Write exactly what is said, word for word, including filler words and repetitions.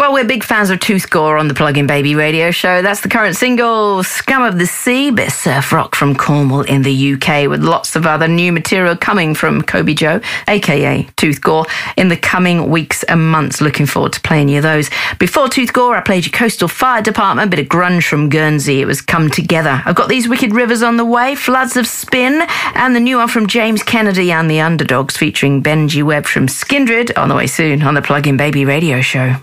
Well, we're big fans of Tooth Gore on the Plug-in Baby radio show. That's the current single, Scum of the Sea, bit of surf rock from Cornwall in the U K, with lots of other new material coming from Kobe Joe, a k a. Tooth Gore, in the coming weeks and months. Looking forward to playing you those. Before Tooth Gore, I played your Coastal Fire Department, a bit of grunge from Guernsey. It was Come Together. I've got these Wicked Rivers on the way, Floods of Spin, and the new one from James Kennedy and the Underdogs featuring Benji Webb from Skindred on the way soon on the Plug-in Baby radio show.